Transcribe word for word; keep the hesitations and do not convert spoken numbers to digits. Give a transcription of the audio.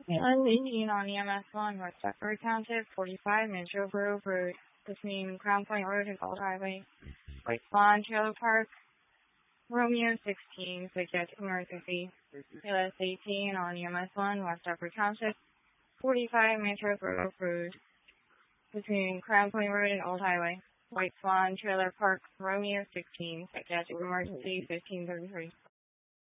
one eighteen on E M S one, West Deptford Township, forty-five Metro Grove Road, between Crown Point Road and Gold Highway, White Swan Trailer Park, Romeo sixteen, psychiatric emergency. K L S eighteen on E M S one, West Deptford Township, forty-five Metro Grove Road, between Crown Point Road and Old Highway, White Swan Trailer Park, Romeo sixteen, psychiatric emergency, fifteen thirty-three.